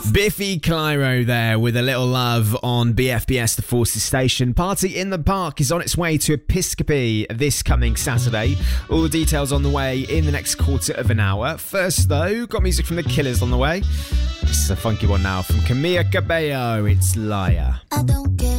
Biffy Clyro there with a little love on BFBS The Forces Station. Party in the Park is on its way to Episcopi this coming Saturday. All the details on the way in the next quarter of an hour. First though, got music from The Killers on the way. This is a funky one now from Camila Cabello. It's Liar. I don't care